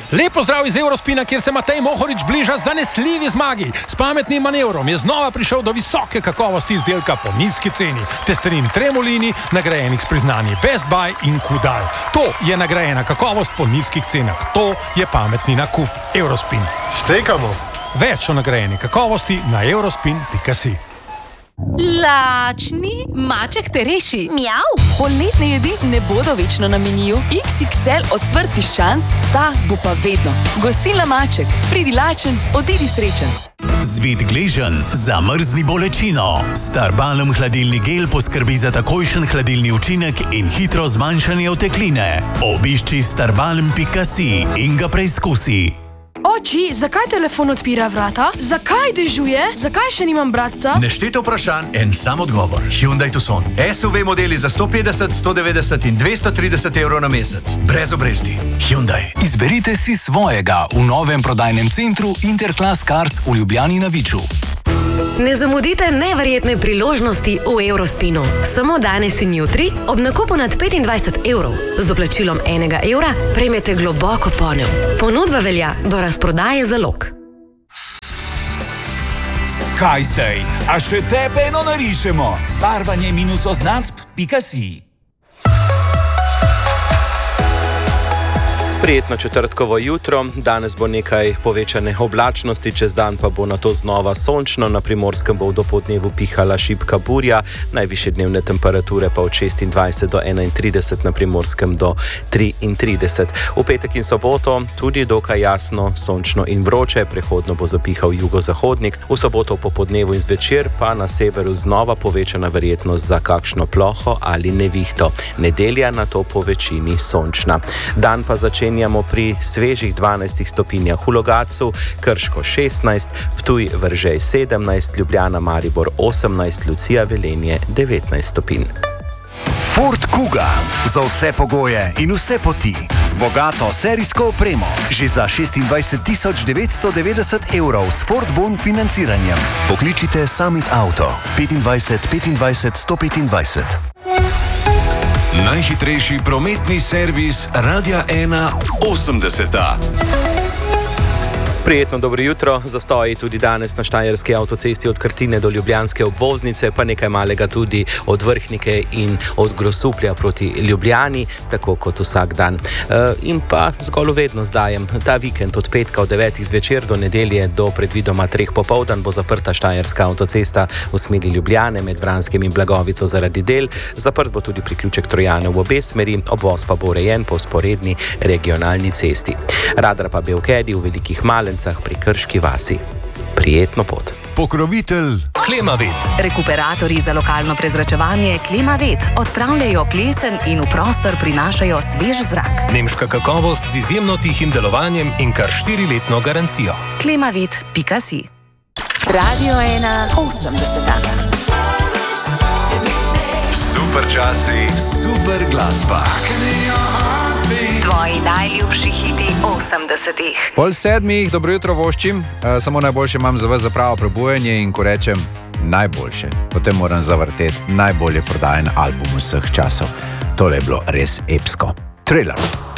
Lepo zdrav iz Eurospina, kjer se Matej Mohorič bliža zanesljivi zmagi. S pametnim manevrom je znova prišel do visoke kakovosti izdelka po nizki ceni. Testerin Tremolini, nagrajenih s priznanji Best Buy in Kudal. To je nagrajena kakovost po nizkih cenah. To je pametni nakup. Eurospin. Štekamo. Več o nagrajeni kakovosti na eurospin.si. Lačni, maček te reši. Mjav. Poletne jedi ne bodo večno na meniju. XXL ocvrt piščanc, ta bo pa vedno. Gostilna Maček, pridi lačen, odidi srečen. Zvit gležen, zamrzni bolečino. Starbalm hladilni gel poskrbi za takojšen hladilni učinek in hitro zmanjšanje otekline. Obišči starbalm.si in ga preizkusi. Oči, zakaj telefon odpira vrata? Zakaj dežuje? Zakaj še nimam bratca? Nešteto vprašanj, en sam odgovor. Hyundai Tucson. SUV modeli za 150, 190 in 230 evrov na mesec. Brez obresti. Hyundai. Izberite si svojega v novem prodajnem centru Interclass Cars v Ljubljani na Viču. Ne zamudite neverjetne priložnosti v Eurospinu. Samo danes in jutri ob nakupu nad 25 evrov z doplačilom 1 evra prejmete globoko ponev. Ponudba velja do razprodaje zalog. Kaj zdaj? A še tebe eno narišemo? Barvanje -oznacb.si. Prijetno četrtkovo jutro, danes bo nekaj povečane oblačnosti, čez dan pa bo nato znova sončno, na Primorskem bo v dopoldnevu pihala šibka burja, najvišje dnevne temperature pa od 26 do 31, na Primorskem do 33. V petek in soboto tudi dokaj jasno, sončno in vroče, prehodno bo zapihal jugozahodnik, v soboto popoldnevu in zvečer pa na severu znova povečana verjetnost za kakšno ploho ali nevihto. Nedelja nato po večini sončna. Dan pa začenjamo pri svežih 12 stopinjah v Logatcu, Krško 16, Ptuj, Veržej 17, Ljubljana, Maribor 18, Lucija, Velenje 19 stopinj. Ford Kuga. Za vse pogoje in vse poti. Z bogato serijsko opremo. Že za 26.990 evrov s Ford Bon financiranjem. Pokličite Summit Auto 25 25 125. Najhitrejši prometni servis Radia 1 80. Prijetno dobro jutro, zastoji tudi danes na Štajerski avtocesti od Krtine do Ljubljanske obvoznice, pa nekaj malega tudi od Vrhnike in od Grosuplja proti Ljubljani, tako kot vsak dan. In pa zgolj vedno zdajem, ta vikend od petka od 9 zvečer do nedelje do predvidoma 3 popoldan bo zaprta Štajerska avtocesta v smeri Ljubljane med Vranskim in Blagovico zaradi del, zaprt bo tudi priključek Trojane v obe smeri, obvoz pa bo urejen po vzporedni regionalni cesti. Radar pa Belkedi v Velikih Malencah pri Krški vasi. Prijetno pot. Pokrovitelj Klimavet. Rekuperatorji za lokalno prezračevanje Klimavet odpravljajo plesen in v prostor prinašajo svež zrak. Nemška kakovost z izjemno tihim delovanjem in kar 4-letno garancijo. Klimavet.si. Radio 1 80. Super časi, super glasba. Tvoji najljubši hiti 80-ih. 6:30, dobro jutro voščim, samo najboljše imam za vas za pravo prebujanje in ko rečem najboljše, potem moram zavrteti najbolje prodajen album vseh časov. Tole je bilo res epsko. Thriller.